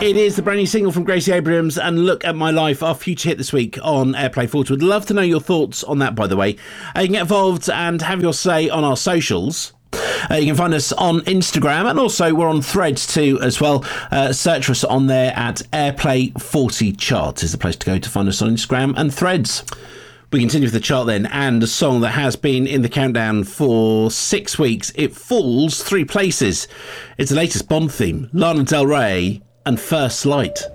It is the brand new single from Gracie Abrams and Look at My Life, our future hit this week on Airplay 40. Would love to know your thoughts on that, by the way. You can get involved and have your say on our socials. You can find us on Instagram, and also we're on Threads too as well. Search for us on there at Airplay 40 Charts is the place to go to find us on Instagram and Threads. We continue with the chart then, and a song that has been in the countdown for 6 weeks. It falls 3 places. It's the latest Bond theme, Lana Del Rey and First Light.